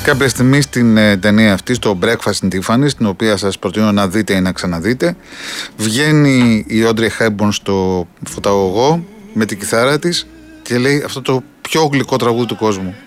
κάποια στιγμή στην ταινία αυτή, στο Breakfast in Tiffany's, την οποία σας προτείνω να δείτε ή να ξαναδείτε, βγαίνει η Audrey Hepburn στο φωταγωγό με την κιθάρα της και λέει αυτό το πιο γλυκό τραγούδι του κόσμου.